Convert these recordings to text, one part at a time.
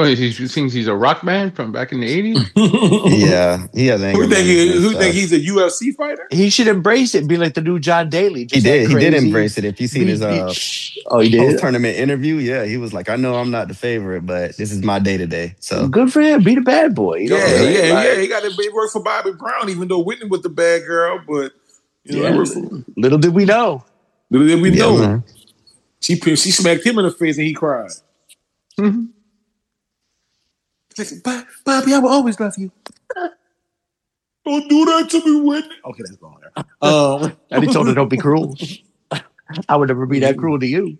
he thinks he's a rock band from back in the 80s? Yeah, he has anger management Who think stuff. he's a UFC fighter? He should embrace it and be like the new John Daly. He Just did. act He did crazy. embrace it. If you seen his Oh, he post did. tournament interview, yeah, he was like, "I know I'm not the favorite, but this is my day to day." So Good for him. Be the bad boy. You know what I'm saying? Like, He got a big work for Bobby Brown, even though Whitney was the bad girl. But you know, Little did we know. little did we know, man. she smacked him in the face and he cried. Mm-hmm. Bobby, I will always love you. Don't do that to me, Whitney. Okay, that's going there. And he told her, "Don't be cruel. I would never be that cruel to you."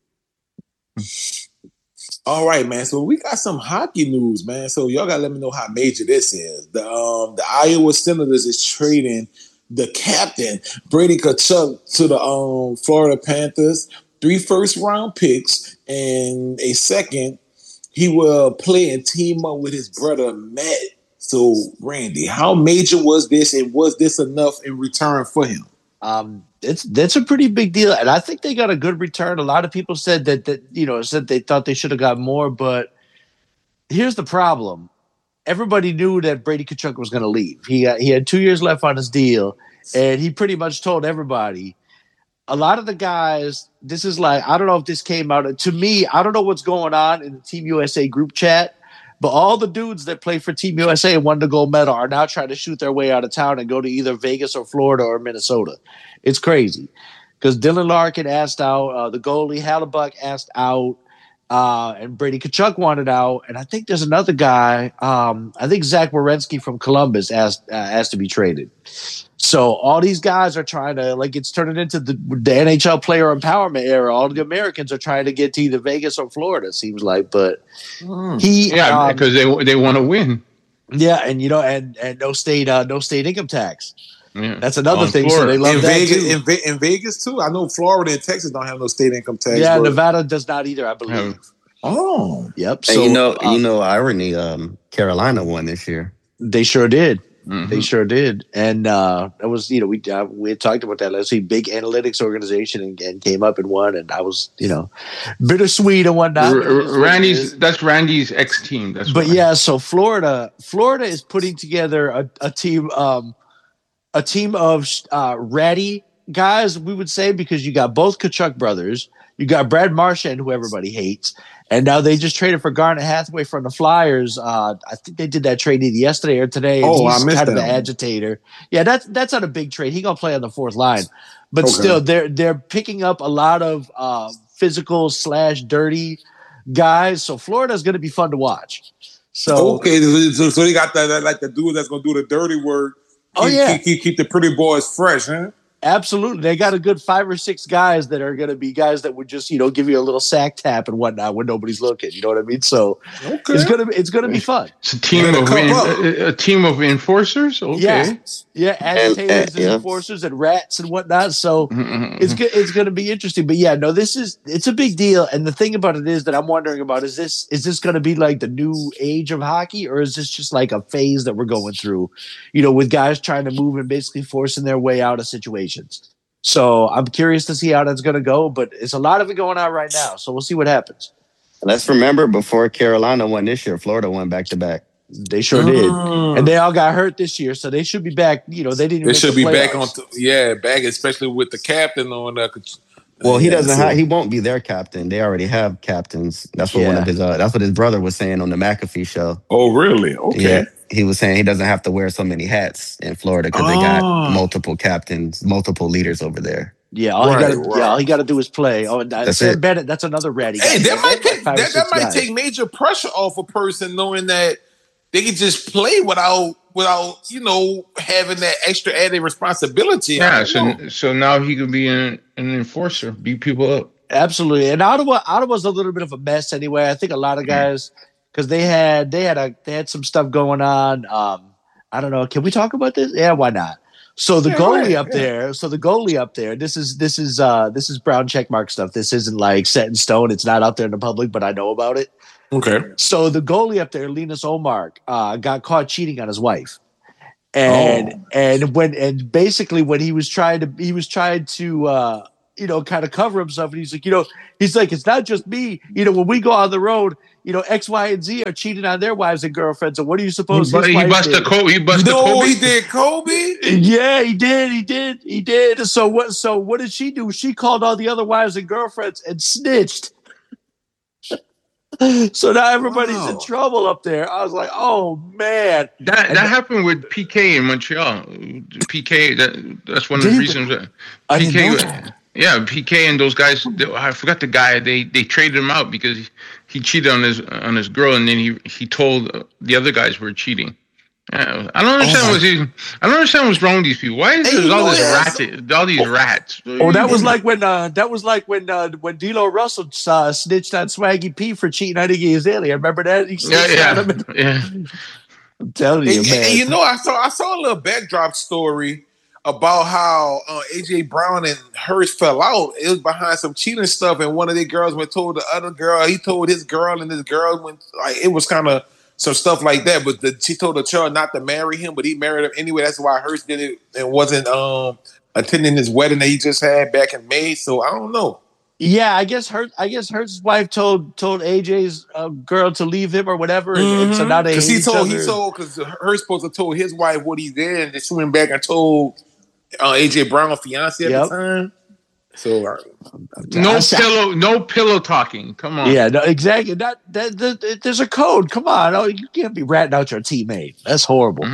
All right, man. So we got some hockey news, man. So y'all gotta let me know how major this is. The Iowa Senators is trading the captain Brady Tkachuk to the Florida Panthers, 3 first-round picks and a second. He will play and team up with his brother Matt. So, Randy, how major was this, and was this enough in return for him? That's a pretty big deal, and I think they got a good return. A lot of people said that said they thought they should have got more, but here's the problem: everybody knew that Brady Tkachuk was going to leave. He had 2 years left on his deal, and he pretty much told everybody. A lot of the guys, this is like, I don't know if this came out to me. I don't know what's going on in the Team USA group chat, but all the dudes that play for Team USA and won the gold medal are now trying to shoot their way out of town and go to either Vegas or Florida or Minnesota. It's crazy because Dylan Larkin asked out, the goalie Hallebuck asked out, and Brady Tkachuk wanted out, and I think there's another guy. I think Zach Werenski from Columbus asked to be traded. So all these guys are trying to, like, it's turning into the NHL player empowerment era. All the Americans are trying to get to either Vegas or Florida, it seems like. But because they want to win. Yeah, and and no state income tax. Yeah. That's another thing. So they love in that Vegas, too. In Vegas too. I know Florida and Texas don't have no state income tax. Yeah, but Nevada does not either, I believe. Oh, yep. And so irony. Carolina won this year. They sure did. Mm-hmm. They sure did, and that was we had talked about that. Let's see, big analytics organization and came up and won, and I was bittersweet and whatnot. That's Randy's ex team. So Florida is putting together a team of ratty guys, we would say, because you got both Tkachuk brothers, you got Brad Marchand, who everybody hates. And now they just traded for Garnet Hathaway from the Flyers. I think they did that trade either yesterday or today. Oh, he's I missed kind of that the one. agitator. Yeah, that's not a big trade. He's gonna play on the fourth line, but still, they're picking up a lot of physical / dirty guys. So Florida's going to be fun to watch. So so they got that like the dude that's gonna do the dirty work. Keep the pretty boys fresh, huh? Absolutely. They got a good 5 or 6 guys that are going to be guys that would just, give you a little sack tap and whatnot when nobody's looking. You know what I mean? So it's going to be fun. It's a team of enforcers. Okay. Yeah. Agitators and enforcers and rats and whatnot. So it's going to be interesting. But yeah, no, it's a big deal. And the thing about it is that I'm wondering about, is this going to be like the new age of hockey, or is this just like a phase that we're going through, with guys trying to move and basically forcing their way out of situations? So I'm curious to see how that's going to go, but it's a lot of it going on right now. So we'll see what happens. Let's remember, before Carolina won this year, Florida won back-to-back. They sure did, and they all got hurt this year, so they should be back. They didn't. They should be back on. Back, especially with the captain on. Well, he doesn't. He won't be their captain. They already have captains. That's what one of his. That's what his brother was saying on the McAfee show. Oh, really? Okay. Yeah, he was saying he doesn't have to wear so many hats in Florida because they got multiple captains, multiple leaders over there. Yeah, all he got to do is play. Oh, and that's Sam Bennett. That's another ratty. Hey, that might take major pressure off a person knowing that they can just play without having that extra added responsibility. Yeah, so now he could be an enforcer, beat people up. Absolutely, and Ottawa's a little bit of a mess anyway. I think a lot of guys, because they had some stuff going on. I don't know. Can we talk about this? Yeah, why not? So the goalie up there. This is brown checkmark stuff. This isn't like set in stone. It's not out there in the public, but I know about it. Okay. So the goalie up there, Linus Ullmark, got caught cheating on his wife, and basically when he was trying to kind of cover himself, and he's like, it's not just me. When we go on the road, X, Y, and Z are cheating on their wives and girlfriends. So what do you suppose He busted Kobe. He busted Kobe. He did Kobe. Yeah, he did. So what did she do? She called all the other wives and girlfriends and snitched. So now everybody's in trouble up there. I was like, oh man. That happened with PK in Montreal. PK, that's one of the reasons that PK. Yeah, PK and those guys. I forgot the guy. They traded him out because he cheated on his girl, and then he told the other guys were cheating. Yeah, I don't understand what's wrong with these people. Why is there all these rats? Oh, that was like when D'Lo Russell snitched on Swaggy P for cheating on Iggy Azalea. Remember that? Yeah. I'm telling you, man. I saw a little backdrop story about how AJ Brown and Hurst fell out. It was behind some cheating stuff, and one of the girls went told the other girl. He told his girl, and this girl went like it was kind of some stuff like that. But she told the child not to marry him, but he married her anyway. That's why Hurst did it and wasn't attending his wedding that he just had back in May. So I don't know. Yeah, I guess Hurst's wife told AJ's girl to leave him or whatever, and so now they because because Hurst supposed to told his wife what he did, and then she went back and told AJ Brown's fiance at the time. So no pillow talking. Come on. Yeah, no, exactly. There's a code. Come on, you can't be ratting out your teammate. That's horrible,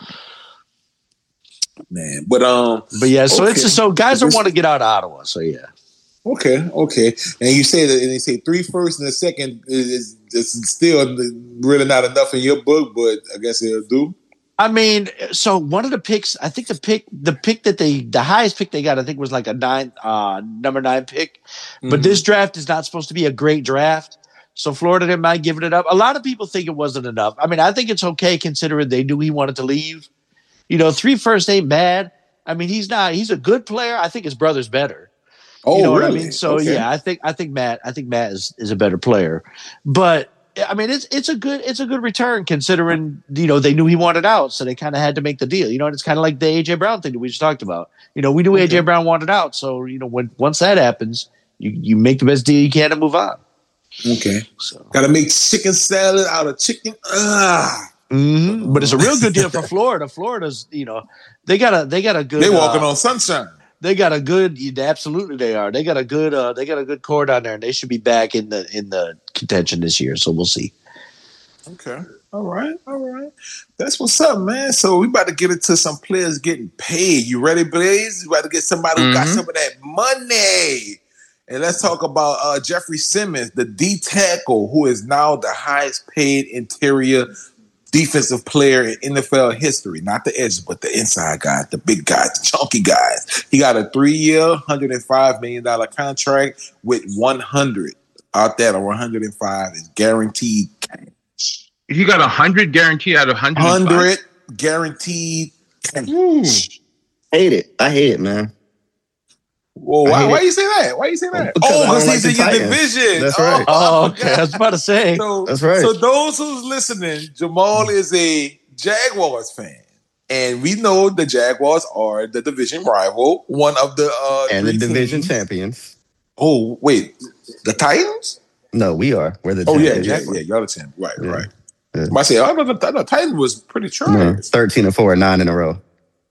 man. But yeah. So so guys don't want to get out of Ottawa. So yeah. Okay. And you say that, and they say 3 firsts and a second is still really not enough in your book, but I guess it'll do. I mean, so one of the picks, I think the pick that the highest pick they got, I think was like a number 9 pick. But this draft is not supposed to be a great draft. So Florida didn't mind giving it up. A lot of people think it wasn't enough. I mean, I think it's okay considering they knew he wanted to leave. 3 firsts ain't bad. I mean, he's a good player. I think his brother's better. Oh, you know really? what I mean? So yeah, I think Matt is a better player. But I mean, it's a good return considering they knew he wanted out, so they kind of had to make the deal. And it's kind of like the AJ Brown thing that we just talked about. We knew AJ Brown wanted out, so once that happens, you make the best deal you can and move on. Okay, so got to make chicken salad out of chicken. Mm-hmm. But it's a real good deal for Florida. Florida's they got a good. They walking on sunshine. They got a good. Absolutely, they are. They got a good core down there, and they should be back in the contention this year. So we'll see. Okay. All right. That's what's up, man. So we about to get into some players getting paid. You ready, Blaze? You about to get somebody who got some of that money. And let's talk about Jeffrey Simmons, the D tackle, who is now the highest paid interior defensive player in NFL history. Not the edges, but the inside guys, the big guys, the chunky guys. He got a 3-year, $105 million contract with 100 out there. The 105 is guaranteed cash. He got 100 guaranteed out of 100 guaranteed cash. I hate it, man. Whoa, why you say that? Why you say that? Because he's in your division. That's right. Okay. I was about to say. That's right. So those who's listening, Jamal is a Jaguars fan. And we know the Jaguars are the division rival, one of the and the division champions. Oh, wait. The Titans? No, we are. We're the champions. Yeah. Y'all the champions. Right. Yeah. I say, I thought the Titans was pretty trash. No, 13-4, 9 in a row.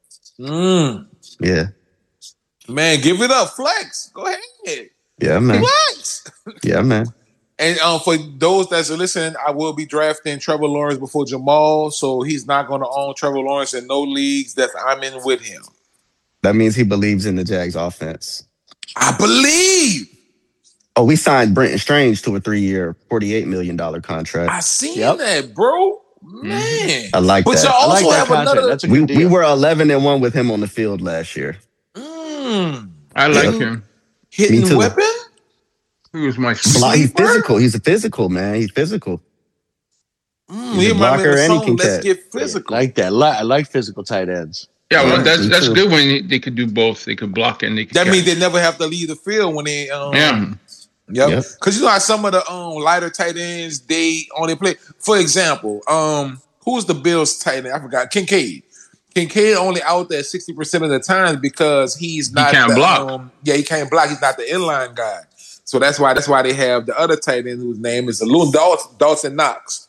Yeah. Man, give it up, Flex. Go ahead. Yeah, man. Flex. Yeah, man. And for those that's listening, I will be drafting Trevor Lawrence before Jamal, so he's not going to own Trevor Lawrence in no leagues that I'm in with him. That means he believes in the Jags offense. I believe. Oh, we signed Brenton Strange to a 3-year, $48 million contract. I seen that, bro. Man. I like that. But y'all also have another. That's a good deal. We were 11-1 with him on the field last year. I like him. Hitting weapon? He was my He's physical. He's a physical, man. He's physical. He's a blocker and he can Let's get physical. Like that. I like physical tight ends. Yeah, well, that's good when they could do both. They could block and they could. That means they never have to leave the field when they. Yep. Because you know how some of the lighter tight ends they only play. For example, who's the Bills tight end? I forgot. Kincaid only out there 60% of the time because he's not. He can't block. He can't block. He's not the inline guy. So that's why they have the other tight end whose name is Dawson Knox.